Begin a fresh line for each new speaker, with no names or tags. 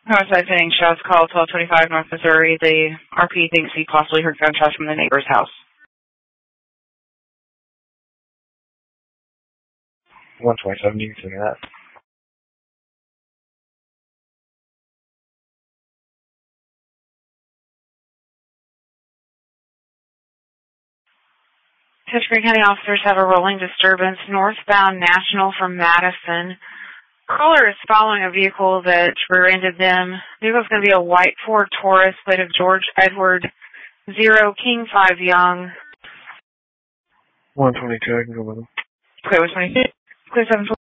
Homicide pending, shots call 1225 North Missouri. The RP thinks he possibly heard gunshots from the neighbor's house.
127, you can see that.
Pittsburgh County officers have a rolling disturbance northbound National from Madison. Caller is following a vehicle that rear-ended them. The vehicle is going to be a white Ford Taurus, plate of George Edward 0 King 5 Young.
122, I can go with him.
Clear 122. Clear 7.